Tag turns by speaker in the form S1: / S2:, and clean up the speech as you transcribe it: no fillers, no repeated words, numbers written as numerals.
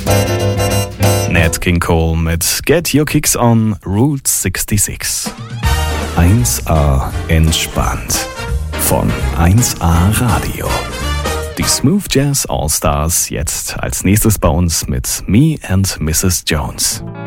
S1: Nat King Cole mit Get Your Kicks on Route 66. 1A entspannt von 1A Radio. Die Smooth Jazz All Stars jetzt als nächstes bei uns mit Me and Mrs. Jones.